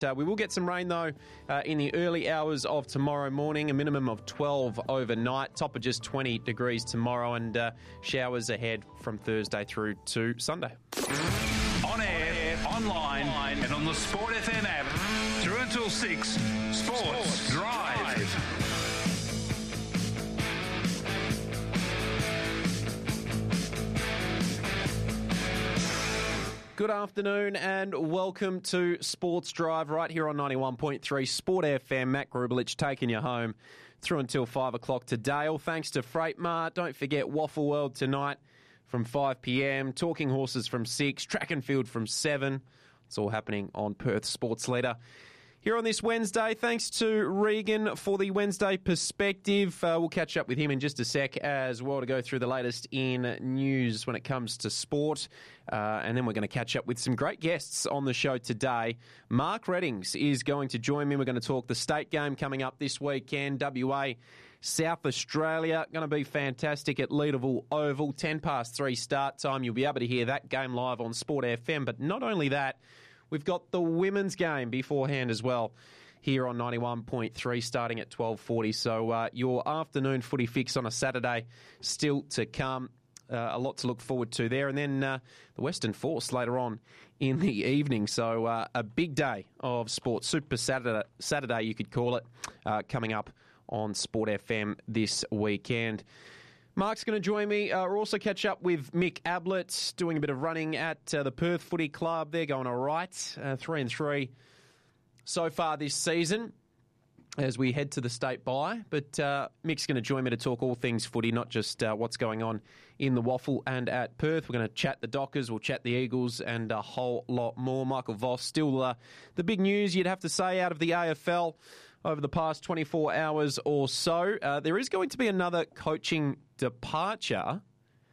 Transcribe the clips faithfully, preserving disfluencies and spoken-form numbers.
Uh, we will get some rain, though, uh, in the early hours of tomorrow morning, a minimum of twelve overnight, top of just twenty degrees tomorrow, and uh, showers ahead from Thursday through to Sunday. On air, online, and on the Sport F M app, through until six, Sports Drive. Good afternoon and welcome to Sports Drive right here on ninety-one point three Sport F M. Matt Grubelich taking you home through until five o'clock today. All thanks to Freight Mart. Don't forget Waffle World tonight from five p.m. Talking Horses from six. Track and Field from seven. It's all happening on Perth Sports Leader. Here on this Wednesday, thanks to Regan for the Wednesday perspective. Uh, we'll catch up with him in just a sec as well to go through the latest in news when it comes to sport. Uh, and then we're going to catch up with some great guests on the show today. Mark Reddings is going to join me. We're going to talk the state game coming up this weekend. W A, South Australia, going to be fantastic at Leederville Oval. ten past three start time. You'll be able to hear that game live on Sport F M. But not only that, we've got the women's game beforehand as well here on ninety-one point three starting at twelve forty. So uh, your afternoon footy fix on a Saturday still to come. Uh, a lot to look forward to there. And then uh, the Western Force later on in the evening. So uh, a big day of sport. Super Saturday, Saturday you could call it, uh, coming up on Sport F M this weekend. Mark's going to join me. Uh, we'll also catch up with Mick Ablett, doing a bit of running at uh, the Perth Footy Club. They're going all right, uh, three and three so far this season as we head to the state bye. But uh, Mick's going to join me to talk all things footy, not just uh, what's going on in the Waffle and at Perth. We're going to chat the Dockers, we'll chat the Eagles, and a whole lot more. Michael Voss, still uh, the big news, you'd have to say, out of the A F L over the past twenty-four hours or so. Uh, there is going to be another coaching departure.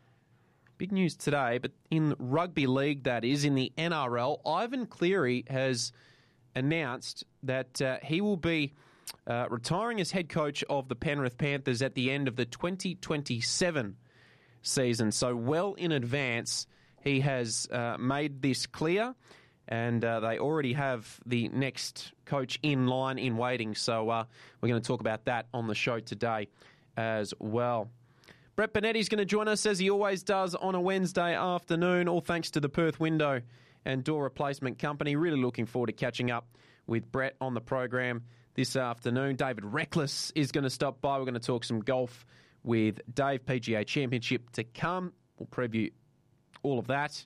Big news today, but in rugby league, that is, in the N R L, Ivan Cleary has announced that uh, he will be uh, retiring as head coach of the Penrith Panthers at the end of the twenty twenty-seven season. So well in advance, he has uh, made this clear, and uh, they already have the next coach in line, in waiting. So uh, we're going to talk about that on the show today as well. Brett Bonetti's going to join us, as he always does, on a Wednesday afternoon, all thanks to the Perth Window and Door Replacement Company. Really looking forward to catching up with Brett on the program this afternoon. David Reckless is going to stop by. We're going to talk some golf with Dave, P G A Championship to come. We'll preview all of that.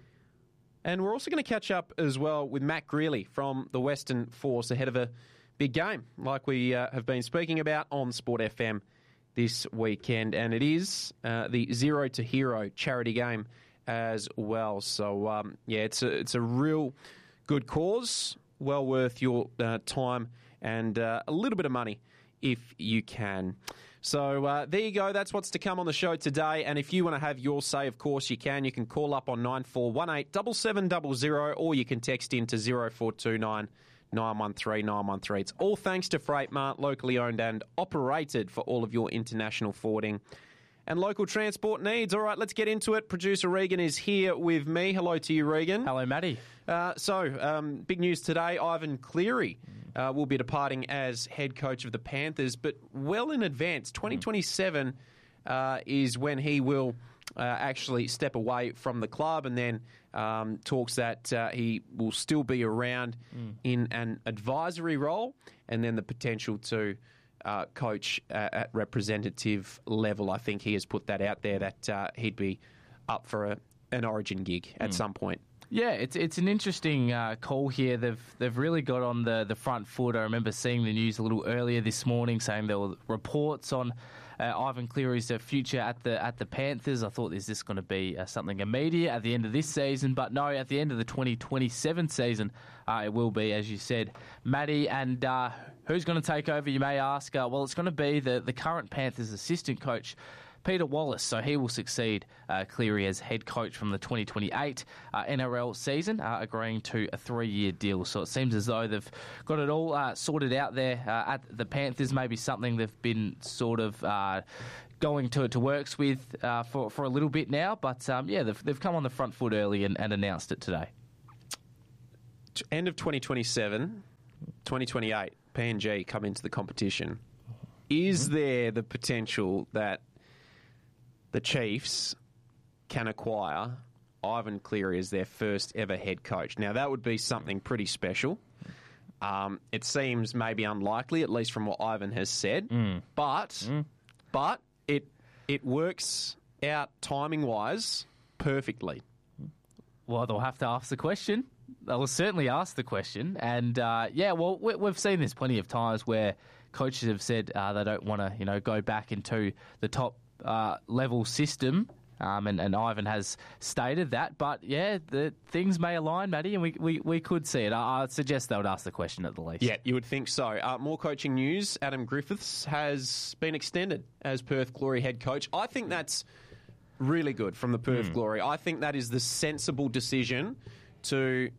And we're also going to catch up as well with Matt Greeley from the Western Force ahead of a big game, like we uh, have been speaking about on Sport F M this weekend. And it is uh, the Zero to Hero charity game as well. So, um, yeah, it's a, it's a real good cause, well worth your uh, time and uh, a little bit of money if you can. So uh, there you go. That's what's to come on the show today. And if you want to have your say, of course you can. You can call up on nine four one eight, seven seven zero zero, or you can text in to zero four two nine, nine one three, nine one three. It's all thanks to Freight Mart, locally owned and operated for all of your international forwarding and local transport needs. All right, let's get into it. Producer Regan is here with me. Hello to you, Regan. Hello, Matty. Uh, so, um, big news today. Ivan Cleary uh, will be departing as head coach of the Panthers, but well in advance. twenty twenty-seven uh, is when he will uh, actually step away from the club, and then um, talks that uh, he will still be around mm. in an advisory role, and then the potential to Uh, coach uh, at representative level. I think he has put that out there that uh, he'd be up for a, an Origin gig at mm. some point. Yeah, it's it's an interesting uh, call here. They've they've really got on the, the front foot. I remember seeing the news a little earlier this morning saying there were reports on uh, Ivan Cleary's future at the at the Panthers. I thought, is this going to be uh, something immediate at the end of this season? But no, at the end of the twenty twenty-seven season, uh, it will be, as you said, Matty. And uh, who's going to take over, you may ask? Uh, well, it's going to be the, the current Panthers assistant coach, Peter Wallace. So he will succeed uh, Cleary as head coach from the twenty twenty-eight uh, N R L season, uh, agreeing to a three-year deal. So it seems as though they've got it all uh, sorted out there uh, at the Panthers. Maybe something they've been sort of uh, going to to works with uh, for for a little bit now. But um, yeah, they've they've come on the front foot early and, and announced it today. End of twenty twenty-seven. twenty twenty-eight, P N G come into the competition. Is mm-hmm. there the potential that the Chiefs can acquire Ivan Cleary as their first ever head coach? Now, that would be something pretty special. Um, it seems maybe unlikely, at least from what Ivan has said. Mm. But mm. but it it works out timing-wise perfectly. Well, they'll have to ask the question. They'll certainly ask the question. And, uh, yeah, well, we, we've seen this plenty of times where coaches have said uh, they don't want to, you know, go back into the top uh, level system. Um, and, and Ivan has stated that. But, yeah, the things may align, Matty, and we, we, we could see it. I, I'd suggest they would ask the question at the least. Yeah, you would think so. Uh, more coaching news. Adam Griffiths has been extended as Perth Glory head coach. I think that's really good from the Perth mm. Glory. I think that is the sensible decision to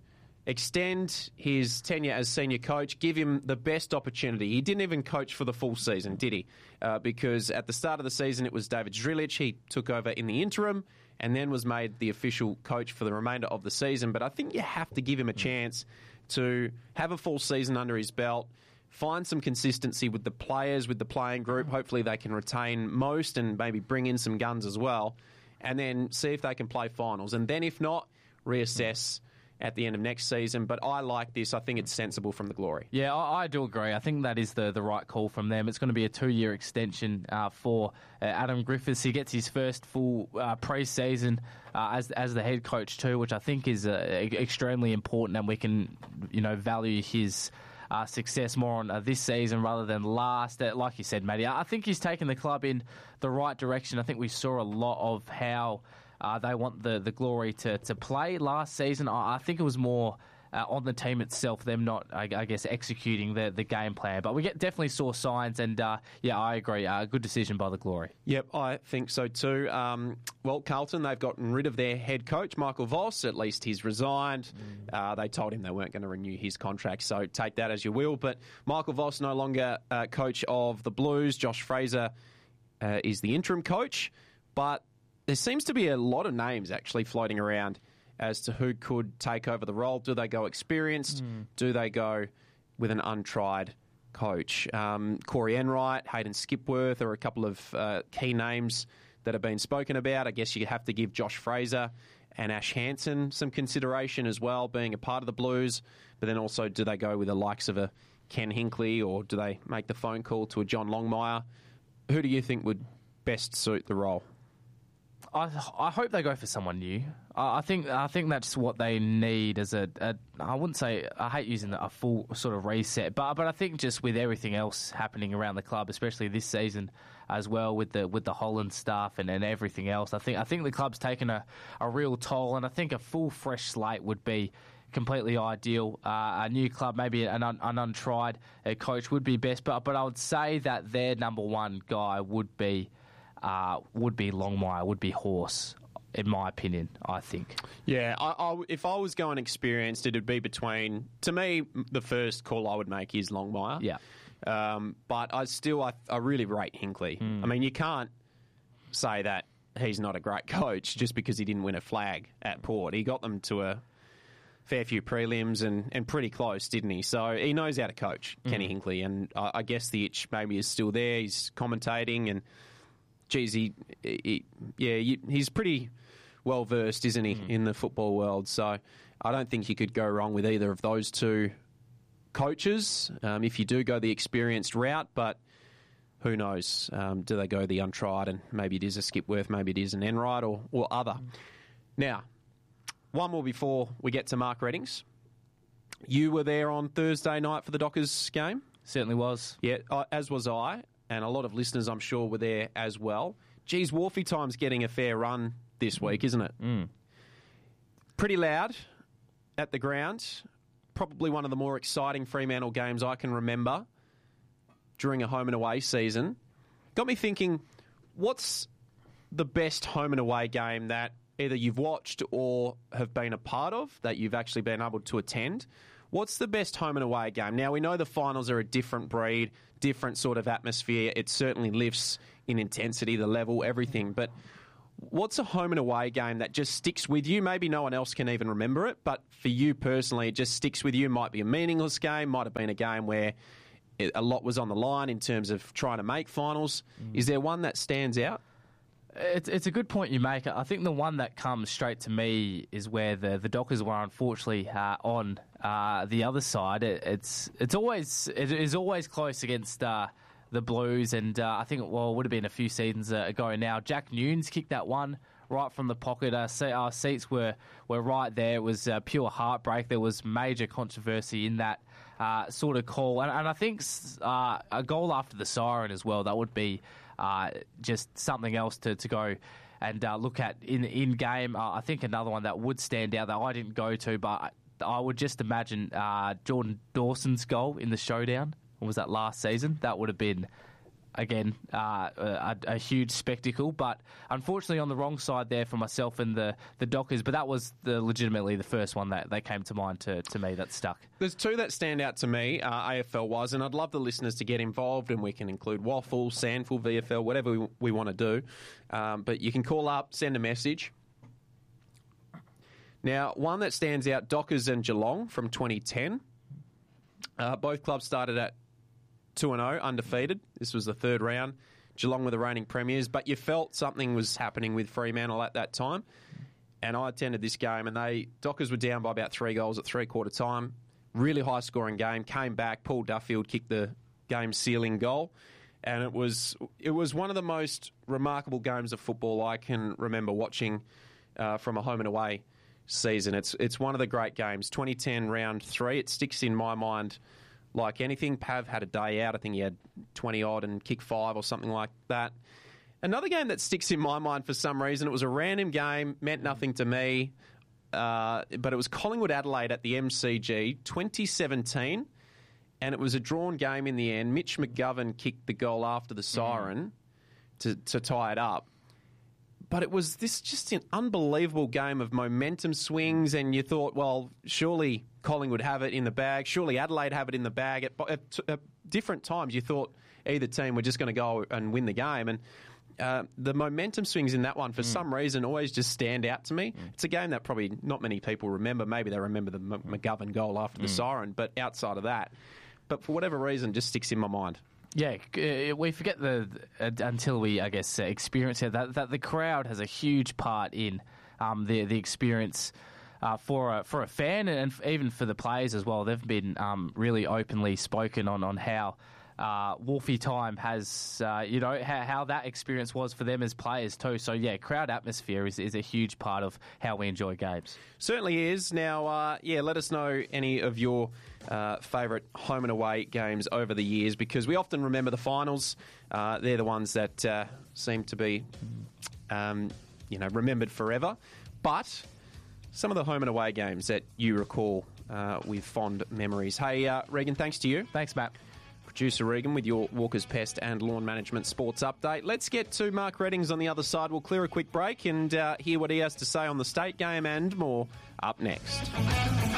extend his tenure as senior coach, give him the best opportunity. He didn't even coach for the full season, did he? Uh, because at the start of the season, it was David Zdrilic. He took over in the interim and then was made the official coach for the remainder of the season. But I think you have to give him a chance to have a full season under his belt, find some consistency with the players, with the playing group. Hopefully they can retain most and maybe bring in some guns as well, and then see if they can play finals. And then if not, reassess at the end of next season. But I like this. I think it's sensible from the Glory. Yeah, I, I do agree. I think that is the, the right call from them. It's going to be a two-year extension uh, for uh, Adam Griffiths. He gets his first full uh, pre-season uh, as as the head coach too, which I think is uh, extremely important, and we can, you know, value his uh, success more on uh, this season rather than last. Uh, like you said, Matty, I think he's taken the club in the right direction. I think we saw a lot of how Uh, they want the, the Glory to, to play last season. I, I think it was more uh, on the team itself, them not, I, I guess, executing the, the game plan. But we get, definitely saw signs, and uh, yeah, I agree. Uh, good decision by the Glory. Yep, I think so too. Um, well, Carlton, they've gotten rid of their head coach, Michael Voss. At least he's resigned. Mm. Uh, they told him they weren't going to renew his contract, so take that as you will. But Michael Voss no longer uh, coach of the Blues. Josh Fraser uh, is the interim coach, but there seems to be a lot of names actually floating around as to who could take over the role. Do they go experienced? Mm. Do they go with an untried coach? Um, Corey Enright, Hayden Skipworth are a couple of uh, key names that have been spoken about. I guess you have to give Josh Fraser and Ash Hansen some consideration as well, being a part of the Blues. But then also, do they go with the likes of a Ken Hinkley, or do they make the phone call to a John Longmire? Who do you think would best suit the role? I, I hope they go for someone new. I, I think I think that's what they need as a, a. I wouldn't say, I hate using a full sort of reset, but but I think just with everything else happening around the club, especially this season as well, with the with the Holland stuff and, and everything else, I think I think the club's taken a, a real toll, and I think a full fresh slate would be completely ideal. Uh, a new club, maybe an, un, an untried uh, coach would be best, but but I would say that their number one guy would be. Uh, would be Longmire, would be Horse, in my opinion, I think. Yeah, I, I, if I was going experienced, it would be between, to me, the first call I would make is Longmire. Yeah. Um, but I still, I, I really rate Hinkley. Mm. I mean, you can't say that he's not a great coach just because he didn't win a flag at Port. He got them to a fair few prelims and, and pretty close, didn't he? So he knows how to coach, mm. Kenny Hinkley, and I, I guess the itch maybe is still there. He's commentating and Geez, he, he yeah, he's pretty well versed, isn't he, mm. in the football world? So I don't think you could go wrong with either of those two coaches um, if you do go the experienced route. But who knows? Um, do they go the untried? And maybe it is a Skipworth, maybe it is an Enright or or other. Mm. Now, one more before we get to Mark Reddings. You were there on Thursday night for the Dockers game. Certainly was. Yeah, as was I. And a lot of listeners, I'm sure, were there as well. Geez, Wharfie Time's getting a fair run this week, isn't it? Mm. Pretty loud at the ground. Probably one of the more exciting Fremantle games I can remember during a home and away season. Got me thinking, what's the best home and away game that either you've watched or have been a part of, that you've actually been able to attend? What's the best home and away game? Now, we know the finals are a different breed, different sort of atmosphere. It certainly lifts in intensity, the level, everything. But what's a home and away game that just sticks with you? Maybe no one else can even remember it, but for you personally, it just sticks with you. Might be a meaningless game, might have been a game where it, a lot was on the line in terms of trying to make finals. Mm. Is there one that stands out? It's it's a good point you make. I think the one that comes straight to me is where the, the Dockers were unfortunately uh, on uh, the other side. It, it's it's always it is always close against uh, the Blues, and uh, I think well it would have been a few seasons ago now. Jack Nunes kicked that one right from the pocket. Our, our seats were were right there. It was uh, pure heartbreak. There was major controversy in that uh, sort of call, and, and I think uh, a goal after the siren as well. That would be. Uh, just something else to, to go and uh, look at in in game. Uh, I think another one that would stand out that I didn't go to, but I would just imagine uh, Jordan Dawson's goal in the showdown. Or was that last season? That would have been, again, uh, a, a huge spectacle. But unfortunately on the wrong side there for myself and the, the Dockers. But that was the legitimately the first one that, that came to mind to, to me that stuck. There's two that stand out to me, uh, A F L-wise, and I'd love the listeners to get involved, and we can include Waffle, Sandful, V F L, whatever we, we want to do. Um, but you can call up, send a message. Now, one that stands out, Dockers and Geelong from twenty ten. Uh, both clubs started at two and oh, undefeated. This was the third round. Geelong were the reigning premiers, but you felt something was happening with Fremantle at that time. And I attended this game, and they Dockers were down by about three goals at three-quarter time. Really high-scoring game. Came back. Paul Duffield kicked the game-sealing goal. And it was it was one of the most remarkable games of football I can remember watching uh, from a home and away season. It's it's one of the great games. twenty ten round three. It sticks in my mind like anything. Pav had a day out. I think he had twenty-odd and kicked five or something like that. Another game that sticks in my mind for some reason, it was a random game, meant nothing to me, uh, but it was Collingwood-Adelaide at the M C G, twenty seventeen, and it was a drawn game in the end. Mitch McGovern kicked the goal after the siren mm. to, to tie it up. But it was this just an unbelievable game of momentum swings, and you thought, well, surely Collingwood have it in the bag, surely Adelaide have it in the bag. At, at, at different times, you thought either team were just going to go and win the game, and uh, the momentum swings in that one, for mm. some reason, always just stand out to me. Mm. It's a game that probably not many people remember. Maybe they remember the M- McGovern goal after mm. the siren, but outside of that, but for whatever reason, just sticks in my mind. Yeah, we forget the uh, until we, I guess, uh, experience it, that, that the crowd has a huge part in um, the the experience uh, for a, for a fan, and even for the players as well. They've been um, really openly spoken on on how uh, Wolfie time has, uh, you know, how, how that experience was for them as players too. So yeah, crowd atmosphere is, is a huge part of how we enjoy games. Certainly is. Now, uh, yeah, let us know any of your uh, favourite home and away games over the years, because we often remember the finals. Uh, they're the ones that uh, seem to be, um, you know, remembered forever. But some of the home and away games that you recall uh, with fond memories. Hey, uh, Regan, thanks to you. Thanks, Matt. Producer Regan with your Walker's Pest and Lawn Management Sports Update. Let's get to Mark Reddings on the other side. We'll clear a quick break and uh, hear what he has to say on the state game and more up next.